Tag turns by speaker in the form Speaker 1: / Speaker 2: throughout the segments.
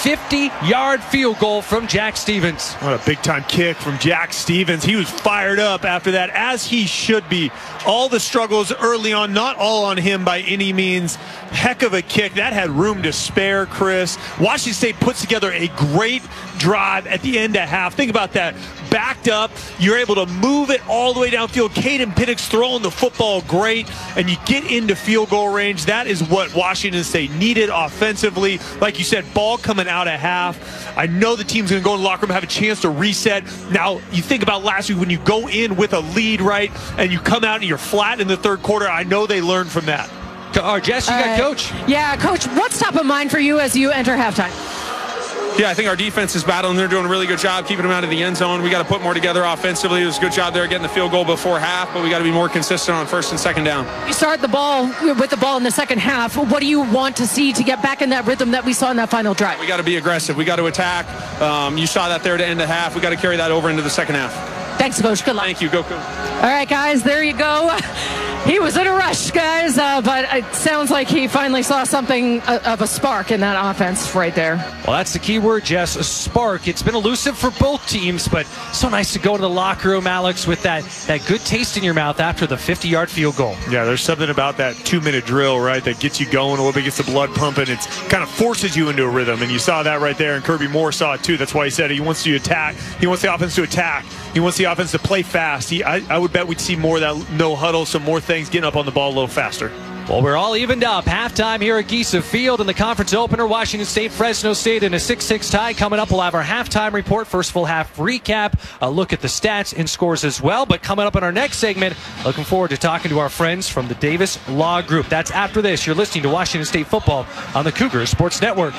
Speaker 1: 50-yard field goal from Jack Stevens.
Speaker 2: What a big-time kick from Jack Stevens. He was fired up after that, as he should be. All the struggles early on, not all on him by any means. Heck of a kick. That had room to spare, Chris. Washington State puts together a great drive at the end of half. Think about that. Backed up, you're able to move it all the way downfield. Caden Penix throwing the football great, and you get into field goal range. That is what Washington State needed offensively. Like you said, ball coming out of half. I know the team's going to go in the locker room, have a chance to reset. Now, you think about last week when you go in with a lead, right, and you come out and you're flat in the third quarter. I know they learned from that.
Speaker 1: Jess, you got Coach.
Speaker 3: Yeah, Coach, what's top of mind for you as you enter halftime?
Speaker 4: Yeah, I think our defense is battling. They're doing a really good job keeping them out of the end zone. We got to put more together offensively. It was a good job there getting the field goal before half, but we got to be more consistent on first and second down.
Speaker 3: You start with the ball in the second half. What do you want to see to get back in that rhythm that we saw in that final drive?
Speaker 4: We got to be aggressive. We got to attack. You saw that there to end the half. We got to carry that over into the second half.
Speaker 3: Thanks, Coach. Good luck.
Speaker 4: Thank you. Go, Coach.
Speaker 3: All right, guys, there you go. He was in a rush, guys, but it sounds like he finally saw something of a spark in that offense right there.
Speaker 1: Well, that's the key word, Jess, a spark. It's been elusive for both teams, but so nice to go to the locker room, Alex, with that good taste in your mouth after the 50-yard field goal.
Speaker 2: Yeah, there's something about that 2-minute drill, right, that gets you going a little bit, gets the blood pumping. It kind of forces you into a rhythm, and you saw that right there, and Kirby Moore saw it too. That's why he said he wants to attack. He wants the offense to attack. He wants the offense to play fast. I would bet we'd see more of that no huddle, some more things getting up on the ball a little faster.
Speaker 1: Well, we're all evened up. Halftime here at Giesa Field in the conference opener. Washington State, Fresno State in a 6-6 tie. Coming up, we'll have our halftime report, first full half recap, a look at the stats and scores as well. But coming up in our next segment, looking forward to talking to our friends from the Davis Law Group. That's after this. You're listening to Washington State football on the Cougar Sports Network.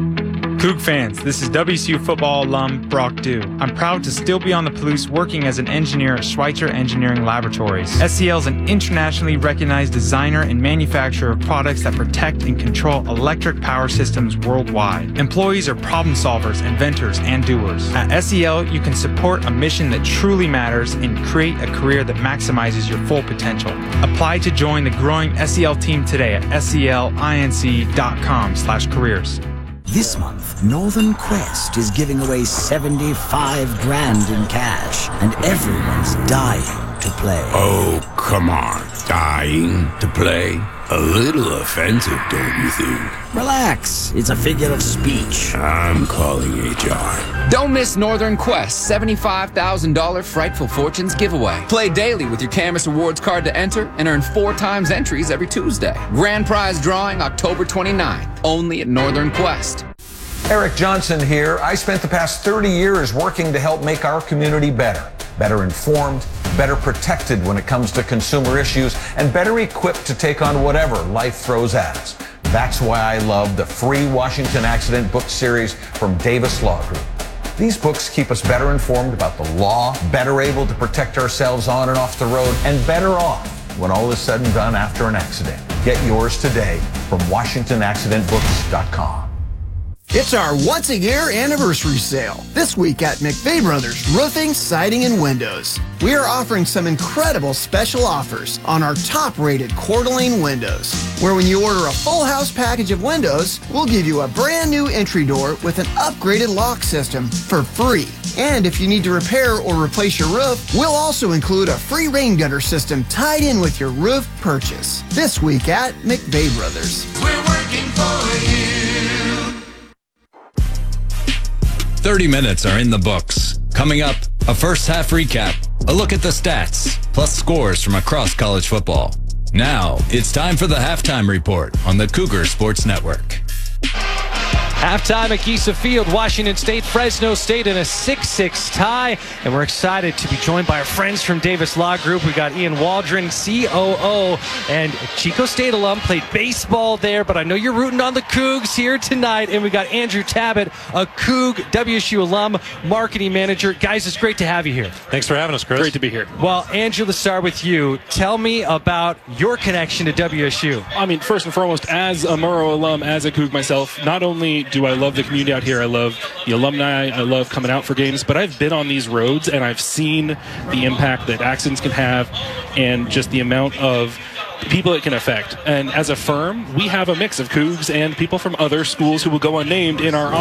Speaker 5: Coug fans, this is WSU football alum Brock Dew. I'm proud to still be on the Palouse working as an engineer at Schweitzer Engineering Laboratories. SEL is an internationally recognized designer and manufacturer of products that protect and control electric power systems worldwide. Employees are problem solvers, inventors, and doers. At SEL, you can support a mission that truly matters and create a career that maximizes your full potential. Apply to join the growing SEL team today at selinc.com/careers.
Speaker 6: This month, Northern Quest is giving away 75 grand in cash, and everyone's dying to play.
Speaker 7: Oh, come on. Dying to play? A little offensive, don't you think?
Speaker 6: Relax, it's a figure of speech.
Speaker 7: I'm calling HR.
Speaker 8: Don't miss Northern Quest $75,000 Frightful Fortunes giveaway. Play daily with your Camus Rewards card to enter and earn 4 times entries every Tuesday. Grand prize drawing October 29th, only at Northern Quest.
Speaker 9: Eric Johnson here. I spent the past 30 years working to help make our community better informed, better protected when it comes to consumer issues, and better equipped to take on whatever life throws at us. That's why I love the free Washington Accident book series from Davis Law Group. These books keep us better informed about the law, better able to protect ourselves on and off the road, and better off when all is said and done after an accident. Get yours today from WashingtonAccidentBooks.com.
Speaker 10: It's our once-a-year anniversary sale. This week at McVeigh Brothers Roofing, Siding, and Windows. We are offering some incredible special offers on our top-rated Coeur d'Alene windows, where when you order a full house package of windows, we'll give you a brand new entry door with an upgraded lock system for free. And if you need to repair or replace your roof, we'll also include a free rain gutter system tied in with your roof purchase. This week at McVeigh Brothers.
Speaker 11: We're working for you.
Speaker 12: 30 minutes are in the books. Coming up, a first half recap, a look at the stats, plus scores from across college football. Now, it's time for the halftime report on the Cougar Sports Network.
Speaker 1: Halftime at Giesa Field, Washington State, Fresno State in a 6-6 tie. And we're excited to be joined by our friends from Davis Law Group. We got Ian Waldron, COO, and Chico State alum, played baseball there, but I know you're rooting on the Cougs here tonight. And we got Andrew Tabbitt, a Coug WSU alum, marketing manager. Guys, it's great to have you here.
Speaker 13: Thanks for having us, Chris.
Speaker 1: Great to be here. Well, Andrew, let's start with you. Tell me about your connection to WSU.
Speaker 13: I mean, first and foremost, as a Murrow alum, as a Coug myself, not only do I love the community out here, I love the alumni, I love coming out for games, but I've been on these roads and I've seen the impact that accidents can have and just the amount of people it can affect. And as a firm, we have a mix of Cougs and people from other schools who will go unnamed in our